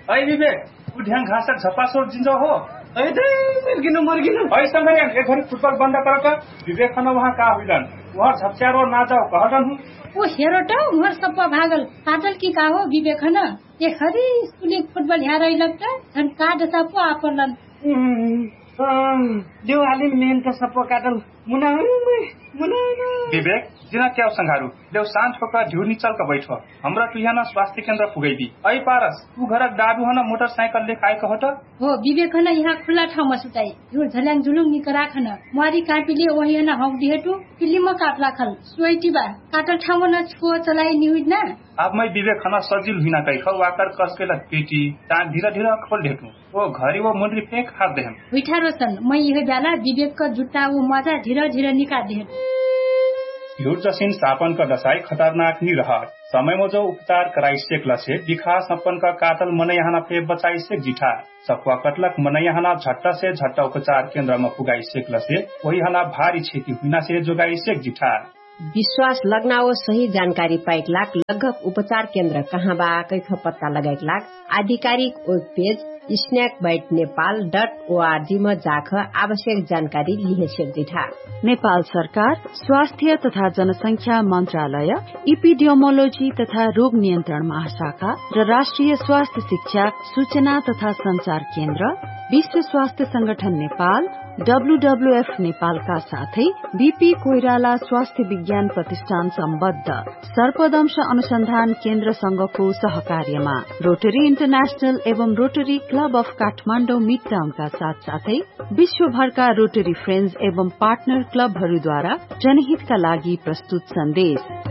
ऐ विवेक उठ्याङ घाँसक झपासोट जिन्छ हो ऐ दे मर्गिनु ऐ संगरियन एक घडी फुटबल बन्द कर त विवेक खन वहाँ का हुइलन वहाँ झप्च्यारो ना जाओ कहलन हूँ ओ हेरो त उहर सप्पा भागल पाटल की का हो विवेक खन ये खरी स्कूल फुटबल यहाँ रही लगता धन का दसा पो आपलन देव आली मेन त सप्पा काटल मुना विवेक जिना क्या संघारू देव शांत होकर ढ्यू निचल का बैठो हमरा तू यहाँ स्वास्थ्य केंद्र पुगैदी ऐ पारस तू घरक डाबू हन मोटरसाइकल ले खाए कहो त हो विवेक खन यहाँ खुला ठाउँमा सुताई झुल झल्याङ झुलुङ निकरा खन मारी कापीले ओही हन हौडी हेटु पिल्लीमा काट राखल सोइटीबा काटल ठाउँमा न छुओ चलाई निउड ना अब मैं विवेक खन सजिल हिना कहि खौ वाकर कसके ल पेटी टांग धीरे धीरे खोल देटु ओ घरी वो मुंडरी फेंक हाथ देहम उठा रोशन मैं यही बेला विवेक का जुट्टा वो मजा धीरे धीरे निकाल दे झूठ जसिन सापन का दसाई खतरनाक नहीं रहा समय में जो उपचार कराई से क्लसे दिखा सपन का कातल मन यहाँ पे बचाई से जिठा सकुआ कटलक मन यहाँ झट्टा से झट्टा उपचार केंद्र में पुगाई से क्लसे वही हला भारी क्षति हुना से जोगाई से जिठा विश्वास लगनाओ सही जानकारी पाइक लाग लगभग उपचार केन्द्र कहाँ बा कैख पत्ता लगाइक लाग आधिकारिक वेब पेज snackbitenepal.org में जाकर आवश्यक जानकारी लिहे सक्दिठा। नेपाल सरकार स्वास्थ्य तथा जनसंख्या मन्त्रालय इपिडियोमोलोजी तथा रोग नियन्त्रण महाशाखा र राष्ट्रिय स्वास्थ्य शिक्षा सूचना तथा संचार केन्द्र विश्व स्वास्थ्य संगठन नेपाल WWF नेपालका साथै बीपी कोइराला स्वास्थ्य विज्ञान प्रतिष्ठान सम्बद्ध सर्पदंश अनुसन्धान केन्द्र संघको सहकार्यमा रोटरी इन्टरनेशनल एवं रोटरी क्लब अफ काठमाडौँ मिडटाउनका साथसाथै विश्वभरका रोटरी फ्रेन्ड्स एवं पार्टनर क्लबहरूद्वारा जनहितका लागि प्रस्तुत सन्देश।